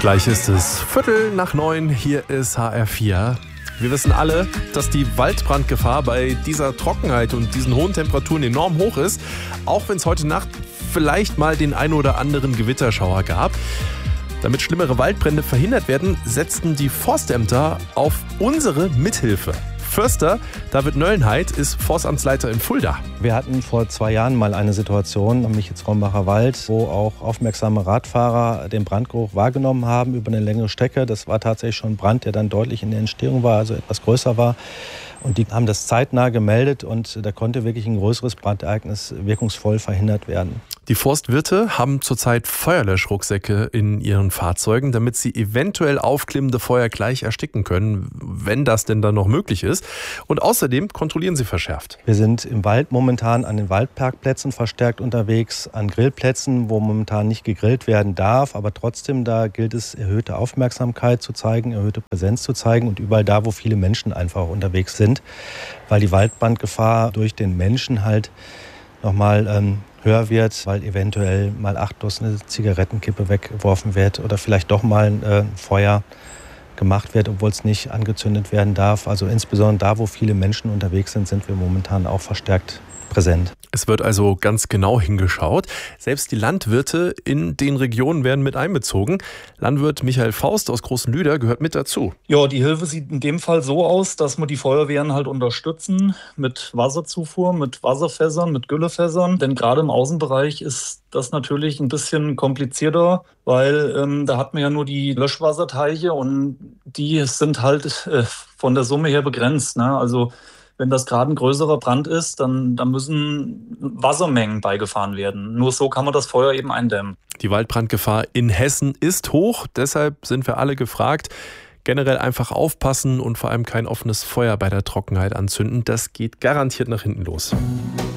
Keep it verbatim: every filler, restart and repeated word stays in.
Gleich ist es Viertel nach neun, hier ist H R vier. Wir wissen alle, dass die Waldbrandgefahr bei dieser Trockenheit und diesen hohen Temperaturen enorm hoch ist, auch wenn es heute Nacht vielleicht mal den ein oder anderen Gewitterschauer gab. Damit schlimmere Waldbrände verhindert werden, setzten die Forstämter auf unsere Mithilfe. Förster David Nöllenheit ist Forstamtsleiter in Fulda. Wir hatten vor zwei Jahren mal eine Situation am Michels-Rombacher Wald, wo auch aufmerksame Radfahrer den Brandgeruch wahrgenommen haben über eine längere Strecke. Das war tatsächlich schon ein Brand, der dann deutlich in der Entstehung war, also etwas größer war. Und die haben das zeitnah gemeldet und da konnte wirklich ein größeres Brandereignis wirkungsvoll verhindert werden. Die Forstwirte haben zurzeit Feuerlöschrucksäcke in ihren Fahrzeugen, damit sie eventuell aufklimmende Feuer gleich ersticken können, wenn das denn dann noch möglich ist. Und außerdem kontrollieren sie verschärft. Wir sind im Wald momentan an den Waldparkplätzen verstärkt unterwegs, an Grillplätzen, wo momentan nicht gegrillt werden darf. Aber trotzdem, da gilt es, erhöhte Aufmerksamkeit zu zeigen, erhöhte Präsenz zu zeigen und überall da, wo viele Menschen einfach unterwegs sind, weil die Waldbrandgefahr durch den Menschen halt nochmal ähm, höher wird, weil eventuell mal achtlos eine Zigarettenkippe weggeworfen wird oder vielleicht doch mal ein äh, Feuer gemacht wird, obwohl es nicht angezündet werden darf. Also insbesondere da, wo viele Menschen unterwegs sind, sind wir momentan auch verstärkt präsent. Es wird also ganz genau hingeschaut. Selbst die Landwirte in den Regionen werden mit einbezogen. Landwirt Michael Faust aus Großenlüder gehört mit dazu. Ja, die Hilfe sieht in dem Fall so aus, dass wir die Feuerwehren halt unterstützen mit Wasserzufuhr, mit Wasserfässern, mit Güllefässern. Denn gerade im Außenbereich ist das natürlich ein bisschen komplizierter, weil ähm, da hat man ja nur die Löschwasserteiche und die sind halt äh, von der Summe her begrenzt, ne? Also wenn das gerade ein größerer Brand ist, dann, dann müssen Wassermengen beigefahren werden. Nur so kann man das Feuer eben eindämmen. Die Waldbrandgefahr in Hessen ist hoch, deshalb sind wir alle gefragt. Generell einfach aufpassen und vor allem kein offenes Feuer bei der Trockenheit anzünden. Das geht garantiert nach hinten los.